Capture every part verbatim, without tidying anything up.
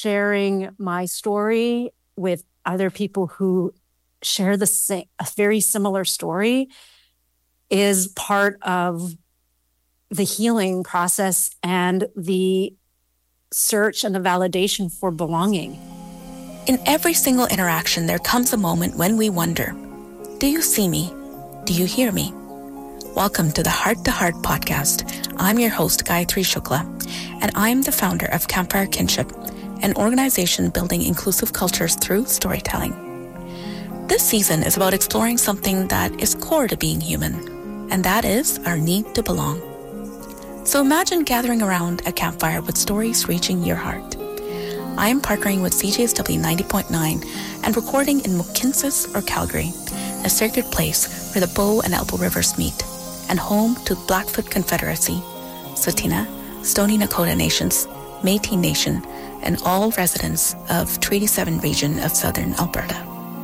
sharing my story with other people who share the same, a very similar story is part of the healing process and the search and the validation for belonging. In every single interaction, there comes a moment when we wonder, do you see me? Do you hear me? Welcome to the Heart to Heart podcast. I'm your host, Gayatri Shukla, and I'm the founder of Campfire Kinship, an organization building inclusive cultures through storytelling. This season is about exploring something that is core to being human, and that is our need to belong. So imagine gathering around a campfire with stories reaching your heart. I am partnering with C J S W ninety point nine and recording in Mohkinstsis or Calgary, a sacred place where the Bow and Elbow Rivers meet, and home to Blackfoot Confederacy, Tsuut'ina, Stoney Nakoda Nations, Métis Nation, and all residents of Treaty seven region of Southern Alberta.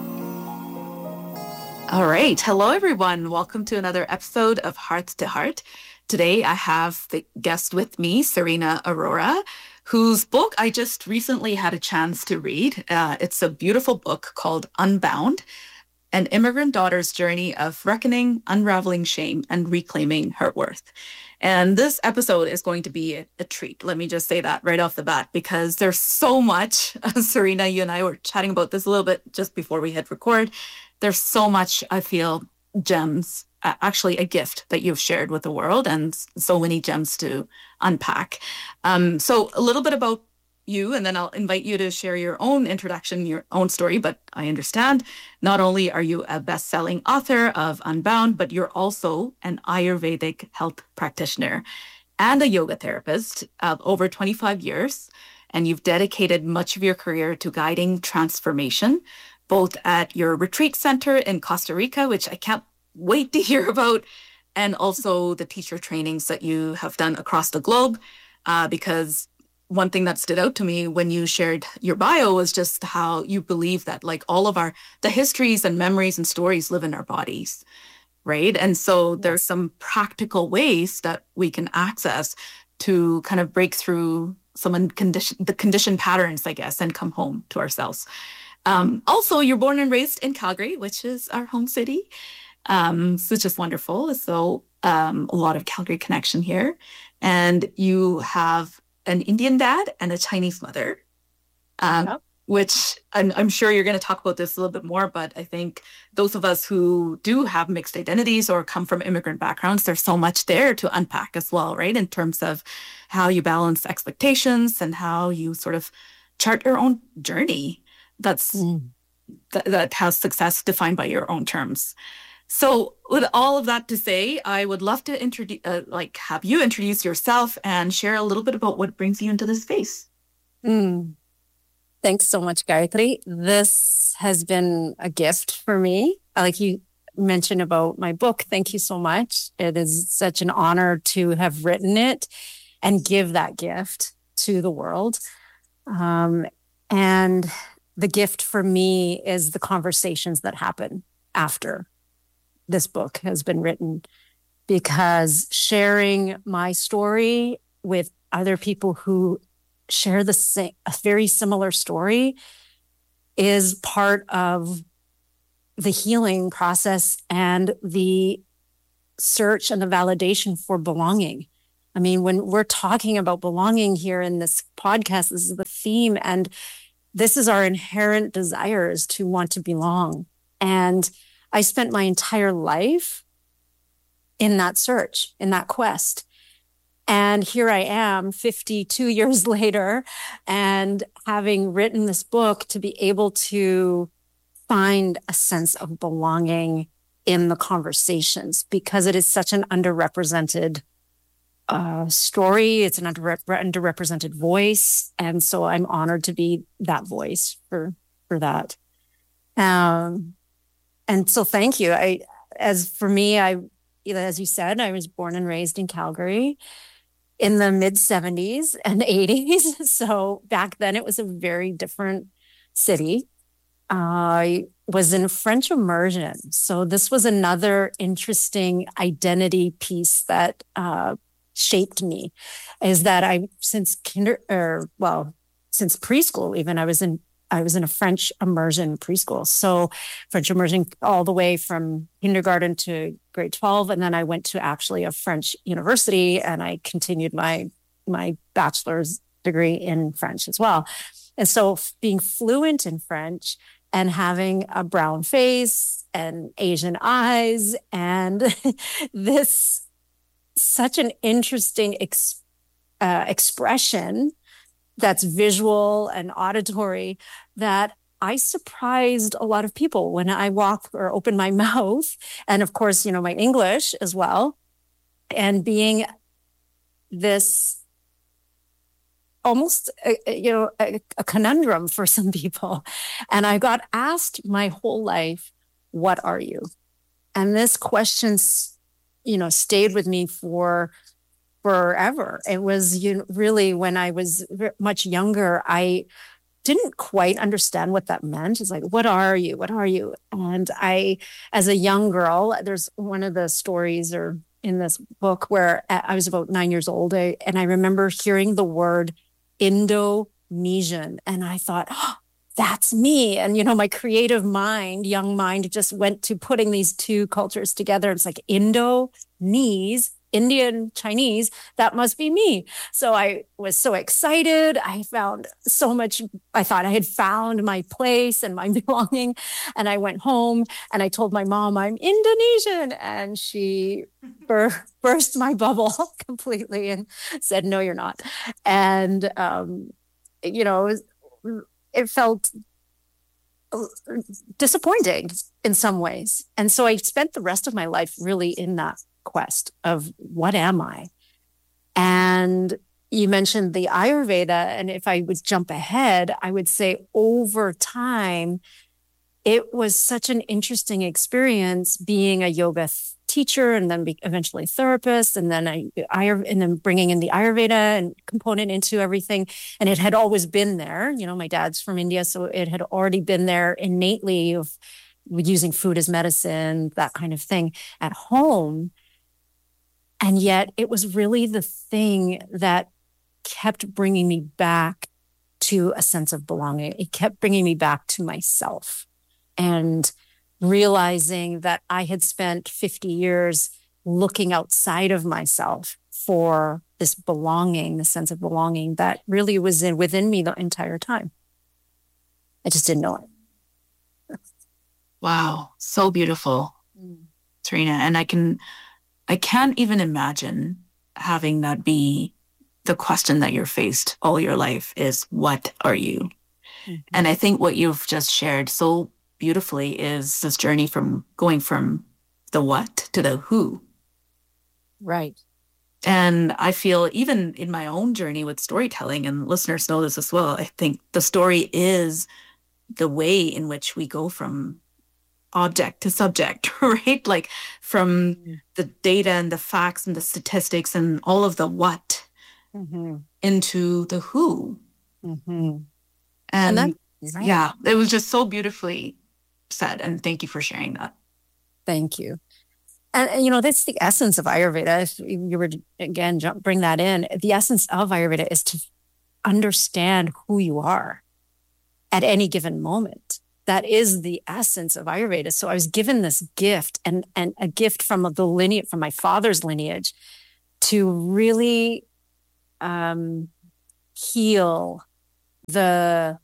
All right. Hello, everyone. Welcome to another episode of Heart to Heart. Today, I have the guest with me, Serena Arora, whose book I just recently had a chance to read. Uh, it's a beautiful book called Unbound, An Immigrant Daughter's Journey of Reckoning, Unraveling Shame, and Reclaiming Her Worth. And this episode is going to be a, a treat. Let me just say that right off the bat, because there's so much. Serena, you and I were chatting about this a little bit just before we hit record. There's so much, I feel, gems, uh, actually a gift that you've shared with the world, and so many gems to unpack. Um, so a little bit about you, and then I'll invite you to share your own introduction, your own story. But I understand not only are you a best-selling author of Unbound, but you're also an Ayurvedic health practitioner and a yoga therapist of over twenty-five years. And you've dedicated much of your career to guiding transformation, both at your retreat center in Costa Rica, which I can't wait to hear about, and also the teacher trainings that you have done across the globe, uh, because one thing that stood out to me when you shared your bio was just how you believe that like all of our, the histories and memories and stories live in our bodies, right? And so yes, there's some practical ways that we can access to kind of break through some uncondition, the conditioned patterns, I guess, and come home to ourselves. Um, also, you're born and raised in Calgary, which is our home city. Um, so it's just wonderful. So um, a lot of Calgary connection here. And you have an Indian dad and a Chinese mother, um, yep. which I'm, I'm sure you're going to talk about this a little bit more, but I think those of us who do have mixed identities or come from immigrant backgrounds, there's so much there to unpack as well, right? In terms of how you balance expectations and how you sort of chart your own journey that's mm. th- that has success defined by your own terms. So with all of that to say, I would love to introduce, uh, like, have you introduce yourself and share a little bit about what brings you into this space. Mm. Thanks so much, Gayatri. This has been a gift for me. Like you mentioned about my book, thank you so much. It is such an honor to have written it and give that gift to the world. Um, and the gift for me is the conversations that happen after this book has been written, because sharing my story with other people who share the same, a very similar story is part of the healing process and the search and the validation for belonging. I mean, when we're talking about belonging here in this podcast, this is the theme, and this is our inherent desires to want to belong. And I spent my entire life in that search, in that quest. And here I am fifty-two years later, and having written this book to be able to find a sense of belonging in the conversations, because it is such an underrepresented uh, story. It's an underrep- underrepresented voice. And so I'm honored to be that voice for, for that. Um, And so thank you. I, as for me, I, as you said, I was born and raised in Calgary in the mid seventies and eighties. So back then it was a very different city. I was in French immersion. So this was another interesting identity piece that uh, shaped me, is that I, since kinder, or well, since preschool, even I was in, I was in a French immersion preschool. So French immersion all the way from kindergarten to grade twelve. And then I went to actually a French university and I continued my, my bachelor's degree in French as well. And so being fluent in French and having a brown face and Asian eyes and this such an interesting ex, uh, expression that's visual and auditory that I surprised a lot of people when I walk or open my mouth. And of course, you know, my English as well. And being this almost, a, you know, a, a conundrum for some people. And I got asked my whole life, what are you? And this question, you know, stayed with me for forever. It was you know, really when I was much younger, I didn't quite understand what that meant. It's like, what are you? What are you? And I, as a young girl, there's one of the stories or in this book where I was about nine years old. I, and I remember hearing the word Indonesian. And I thought, oh, that's me. And, you know, my creative mind, young mind, just went to putting these two cultures together. It's like Indonese, Indian, Chinese, that must be me. So I was so excited. I found so much. I thought I had found my place and my belonging. And I went home and I told my mom, I'm Indonesian. And she bur- burst my bubble completely and said, no, you're not. And, um, you know, it, was, it felt disappointing in some ways. And so I spent the rest of my life really in that quest of what am I? And you mentioned the Ayurveda. And if I would jump ahead, I would say over time, it was such an interesting experience being a yoga th- teacher and then be eventually therapist. And then I, I, and then bringing in the Ayurveda and component into everything. And it had always been there. You know, my dad's from India, so it had already been there innately of using food as medicine, that kind of thing at home. And yet it was really the thing that kept bringing me back to a sense of belonging. It kept bringing me back to myself and realizing that I had spent fifty years looking outside of myself for this belonging, the sense of belonging that really was in, within me the entire time. I just didn't know it. Wow. So beautiful, mm. Serena. And I can... I can't even imagine having that be the question that you're faced all your life is, what are you? Mm-hmm. And I think what you've just shared so beautifully is this journey from going from the what to the who. Right. And I feel even in my own journey with storytelling, and listeners know this as well, I think the story is the way in which we go from object to subject, right? Like from mm-hmm. the data and the facts and the statistics and all of the what mm-hmm. into the who. Mm-hmm. And, and that, right. yeah, it was just so beautifully said. And thank you for sharing that. Thank you. And, and you know, that's the essence of Ayurveda. If you were to, again, jump, bring that in, the essence of Ayurveda is to understand who you are at any given moment. That is the essence of Ayurveda. So I was given this gift and, and a gift from the lineage, from my father's lineage to really um, heal the,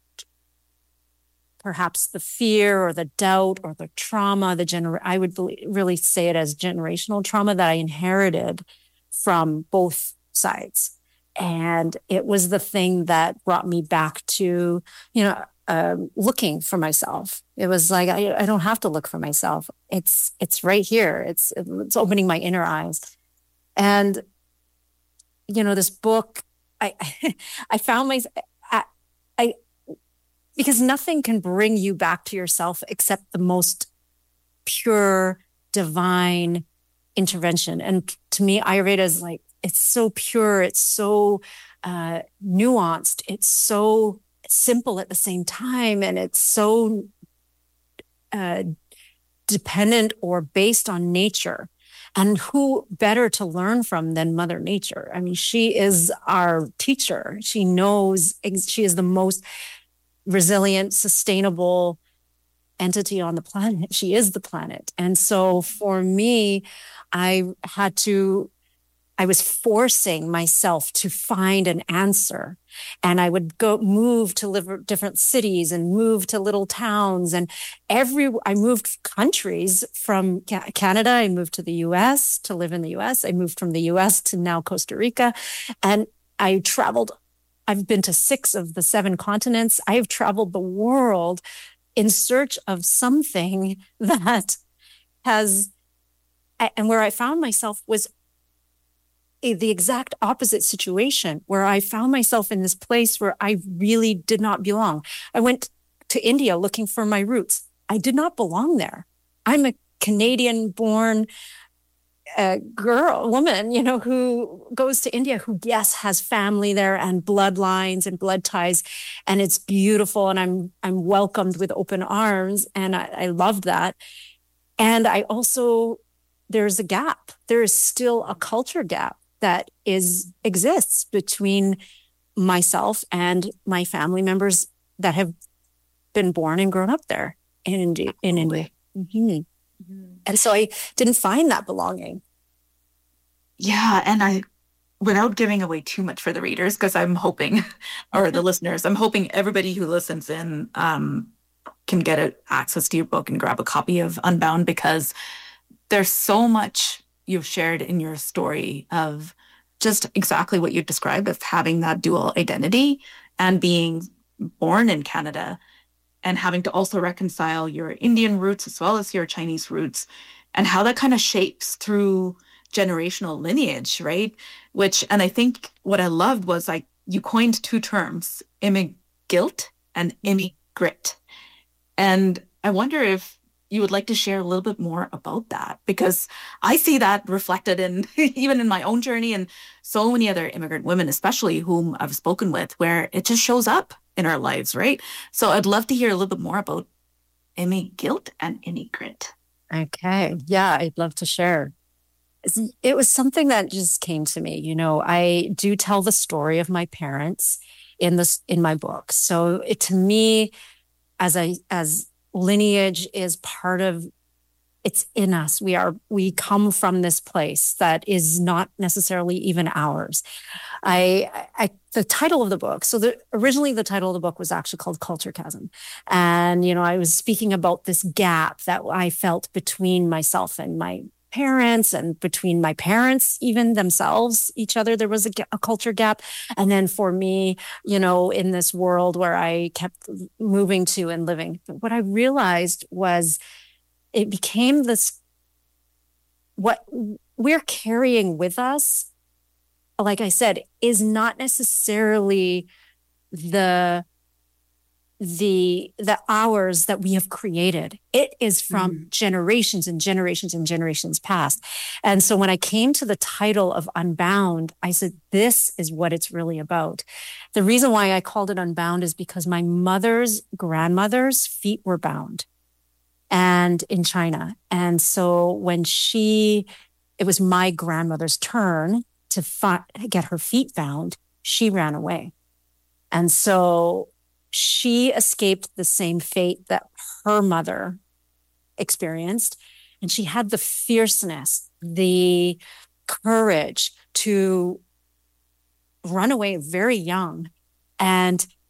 perhaps the fear or the doubt or the trauma, the gener- I would believe, really say it as generational trauma that I inherited from both sides. And it was the thing that brought me back to, you know, Um, looking for myself. It was like, I, I don't have to look for myself. It's, it's right here. It's, it's opening my inner eyes. And, you know, this book, I, I found my, I, I, because nothing can bring you back to yourself except the most pure, divine intervention. And to me, Ayurveda is like, it's so pure. It's so uh, nuanced. It's so simple at the same time, and it's so uh, dependent or based on nature. And who better to learn from than Mother Nature? I mean, she is our teacher. She knows, she is the most resilient, sustainable entity on the planet. She is the planet. And so for me, I had to, I was forcing myself to find an answer. And I would go move to live different cities and move to little towns. And every, I moved countries from Canada. I moved to the U S to live in the U S. I moved from the U S to now Costa Rica. And I traveled, I've been to six of the seven continents. I have traveled the world in search of something that has, and where I found myself was the exact opposite situation, where I found myself in this place where I really did not belong. I went to India looking for my roots. I did not belong there. I'm a Canadian born uh, girl, woman, you know, who goes to India, who, yes, has family there and bloodlines and blood ties. And it's beautiful. And I'm, I'm welcomed with open arms. And I, I love that. And I also, there's a gap. There is still a culture gap that is exists between myself and my family members that have been born and grown up there in India. In India. Mm-hmm. Mm-hmm. And so I didn't find that belonging. Yeah. And I, without giving away too much for the readers, because I'm hoping, or the listeners, I'm hoping everybody who listens in um, can get a, access to your book and grab a copy of Unbound, because there's so much you've shared in your story of just exactly what you described, of having that dual identity and being born in Canada and having to also reconcile your Indian roots as well as your Chinese roots, and how that kind of shapes through generational lineage, right? Which, and I think what I loved was like you coined two terms, immigrant and immigrit. And I wonder if you would like to share a little bit more about that, because I see that reflected in even in my own journey and so many other immigrant women, especially whom I've spoken with, where it just shows up in our lives, right? So I'd love to hear a little bit more about immigrant and immigrit. Okay. Yeah, I'd love to share. It was something that just came to me. You know, I do tell the story of my parents in this, in my book. So it, to me, as I, as lineage is part of, it's in us. We are, we come from this place that is not necessarily even ours. I, I, the title of the book, so the, originally the title of the book was actually called Culture Chasm. And, you know, I was speaking about this gap that I felt between myself and my parents, and between my parents, even themselves, each other, there was a, a culture gap. And then for me, you know, in this world where I kept moving to and living, what I realized was it became this, what we're carrying with us, like I said, is not necessarily the the the hours that we have created. It is from mm. generations and generations and generations past. And so when I came to the title of Unbound, I said, this is what it's really about. The reason why I called it Unbound is because my mother's grandmother's feet were bound and in China. And so when she, it was my grandmother's turn to fi- get her feet bound, she ran away. And so she escaped the same fate that her mother experienced. And she had the fierceness, the courage to run away very young and